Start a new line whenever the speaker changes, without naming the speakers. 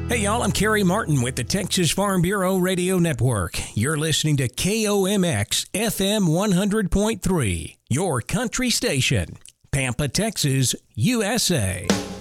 Hey y'all, I'm Kerry Martin with the Texas Farm Bureau Radio Network. You're listening to KOMX FM 100.3, your country station, Pampa, Texas, USA.